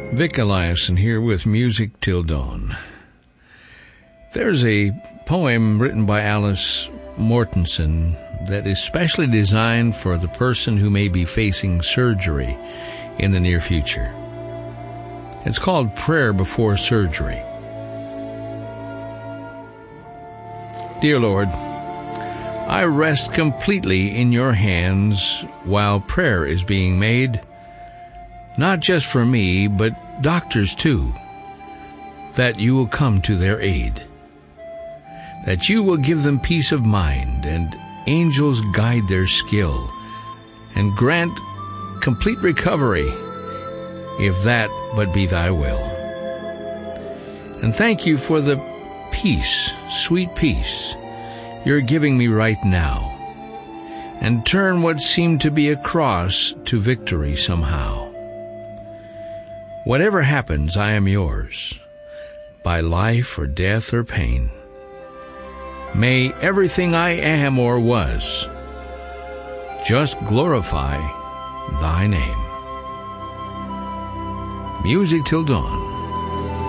Vic Eliason here with Music Till Dawn. There's a poem written by Alice Mortensen that is specially designed for the person who may be facing surgery in the near future. It's called Prayer Before Surgery. Dear Lord, I rest completely in your hands while prayer is being made, not just for me, but doctors too, that you will come to their aid, that you will give them peace of mind, and angels guide their skill, and grant complete recovery, if that but be thy will. And thank you for the peace, sweet peace, you're giving me right now, and turn what seemed to be a cross to victory somehow. Whatever happens, I am yours, by life or death or pain. May everything I am or was just glorify thy name. Music Till Dawn.